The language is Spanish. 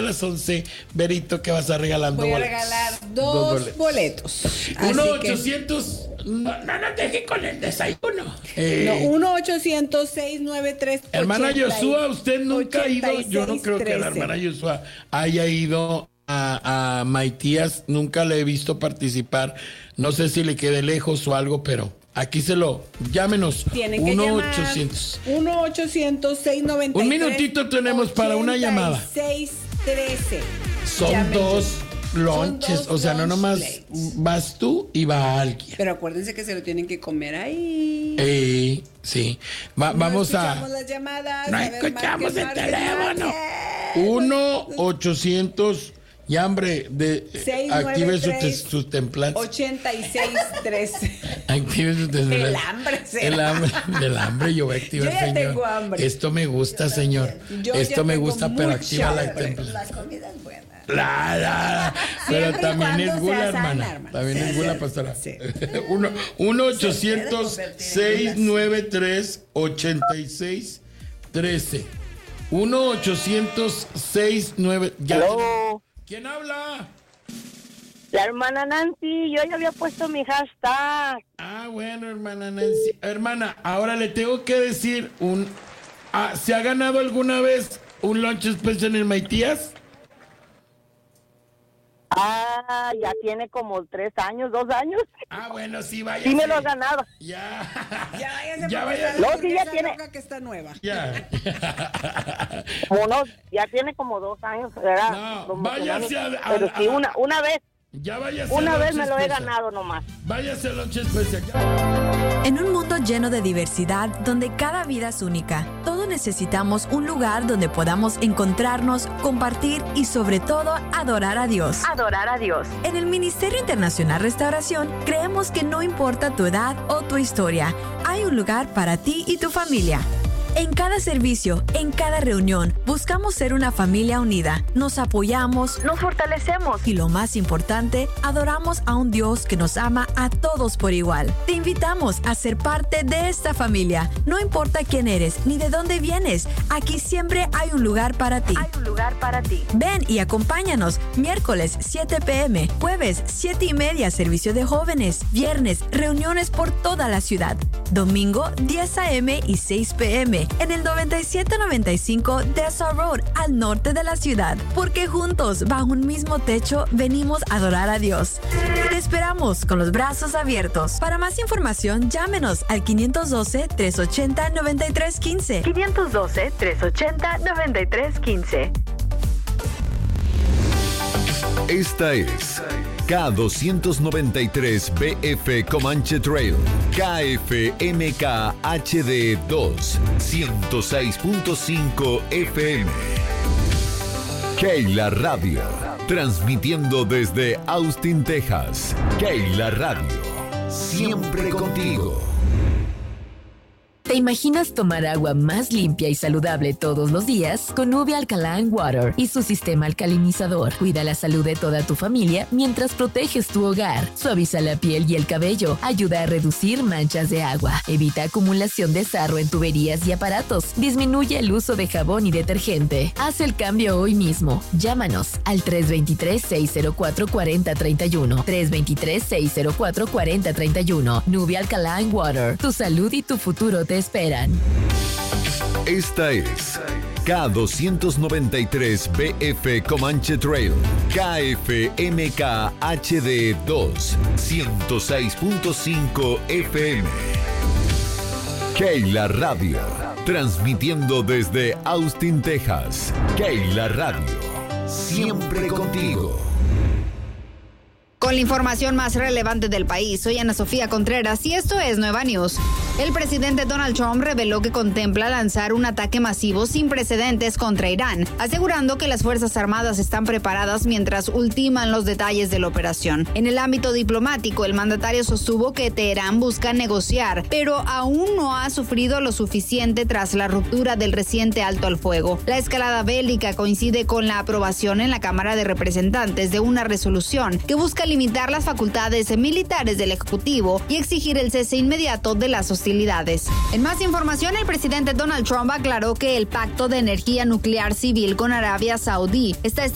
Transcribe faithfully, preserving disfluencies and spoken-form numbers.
las once, Berito, ¿qué vas a regalando? Voy a regalar dos, dos boletos. boletos. uno ochocientos Que... No, no nos deje con el desayuno. Eh, no, uno ochocientos seis noventa y tres Hermana Yoshua, usted nunca ha ido. Yo no creo que la hermana Yoshua haya ido a, a Maitías. Nunca le he visto participar. No sé si le quede lejos o algo, pero aquí se lo. Llámenos. Tienen que uno ochocientos uno ochocientos seis noventa y tres Un minutito tenemos para una llamada. seis trece Son Llámense. dos. Lonches, o sea, no nomás plates. Vas tú y va alguien. Pero acuérdense que se lo tienen que comer ahí. Eh, sí. Va, no vamos a. No escuchamos las llamadas. No escuchamos el teléfono. uno ochocientos Y hombre, de, active su, su templanza. ochenta y seis trece Active su templanza. El hambre, será. El hambre, del hambre yo voy a activar, yo ya señor. Tengo hambre. Esto me gusta, señor. Yo Esto me gusta, pero activa la templanza. La comida es buena. La, la, pero también es gula, hermana. hermana. También es gula, pastora. Sí. uno ochocientos seis noventa y tres ochenta y seis trece uno ochocientos seis nueve Hello. ¿Quién habla? La hermana Nancy. Yo ya había puesto mi hashtag. Ah, bueno, hermana Nancy. Hermana, ahora le tengo que decir un... Ah, ¿se ha ganado alguna vez un lunch special en Maitías? Ah, ya tiene como tres años, dos años. Ah, bueno, sí, vaya. Sí me lo ha ganado. Ya. Ya váyase. Ya váyase. No, sí, ya tiene. Que está nueva. Ya. Como no, ya tiene como dos años, ¿verdad? No, váyase a, a, Pero sí, una, una vez. Ya váyase. Una vez me lo he ganado nomás. Váyase al lunch especial. En un mundo lleno de diversidad, donde cada vida es única, todos necesitamos un lugar donde podamos encontrarnos, compartir y sobre todo adorar a Dios. Adorar a Dios. En el Ministerio Internacional Restauración creemos que no importa tu edad o tu historia, hay un lugar para ti y tu familia. En cada servicio, en cada reunión, buscamos ser una familia unida. Nos apoyamos, nos fortalecemos y lo más importante, adoramos a un Dios que nos ama a todos por igual. Te invitamos a ser parte de esta familia. No importa quién eres ni de dónde vienes, aquí siempre hay un lugar para ti. Hay un lugar para ti. Ven y acompáñanos. Miércoles siete p.m., jueves siete y media, servicio de jóvenes. Viernes, reuniones por toda la ciudad. Domingo diez a.m. y seis p.m. en el noventa y siete noventa y cinco Dessa Road, al norte de la ciudad. Porque juntos, bajo un mismo techo, venimos a adorar a Dios. Te esperamos con los brazos abiertos. Para más información, llámenos al quinientos doce, trescientos ochenta, noventa y tres quince. quinientos doce, trescientos ochenta, noventa y tres quince. Esta es K doscientos noventa y tres B F Comanche Trail, K F M K H D dos, ciento seis punto cinco F M. Keila Radio, transmitiendo desde Austin, Texas. Keila Radio, siempre contigo. ¿Te imaginas tomar agua más limpia y saludable todos los días? Con Nubia Alkaline Water y su sistema alcalinizador. Cuida la salud de toda tu familia mientras proteges tu hogar. Suaviza la piel y el cabello. Ayuda a reducir manchas de agua. Evita acumulación de sarro en tuberías y aparatos. Disminuye el uso de jabón y detergente. Haz el cambio hoy mismo. Llámanos al tres dos tres, seis cero cuatro, cuatro cero tres uno. tres dos tres, seis cero cuatro, cuatro cero tres uno. Nubia Alkaline Water. Tu salud y tu futuro te esperan. Esta es K doscientos noventa y tres B F Comanche Trail, K F M K H D dos, ciento seis punto cinco F M. Keila Radio, transmitiendo desde Austin, Texas. Keila Radio, siempre contigo. Con la información más relevante del país, soy Ana Sofía Contreras y esto es Nueva News. El presidente Donald Trump reveló que contempla lanzar un ataque masivo sin precedentes contra Irán, asegurando que las Fuerzas Armadas están preparadas mientras ultiman los detalles de la operación. En el ámbito diplomático, el mandatario sostuvo que Teherán busca negociar, pero aún no ha sufrido lo suficiente tras la ruptura del reciente alto al fuego. La escalada bélica coincide con la aprobación en la Cámara de Representantes de una resolución que busca limitar las facultades militares del Ejecutivo y exigir el cese inmediato de las hostilidades. En más información, el presidente Donald Trump aclaró que el pacto de energía nuclear civil con Arabia Saudí está